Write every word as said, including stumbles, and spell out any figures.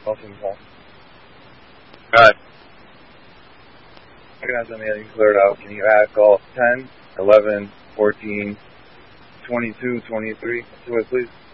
Awesome, Paul. Alright. I can have something that you cleared out. Can you add call ten, eleven, fourteen, twenty-two, twenty-three to it, please?